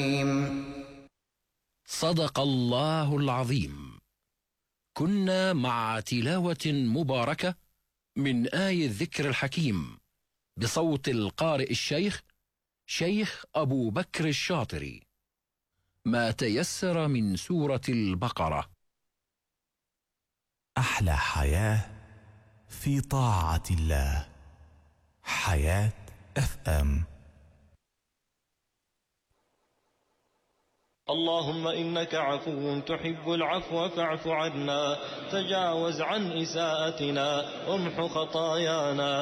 صدق الله العظيم. كنا مع تلاوة مباركة من آي الذكر الحكيم بصوت القارئ الشيخ شيخ أبو بكر الشاطري، ما تيسر من سورة البقرة. أحلى حياة في طاعة الله. حياة FM. اللهم إنك عفو تحب العفو فاعف عنا، تجاوز عن إساءتنا، امح خطايانا.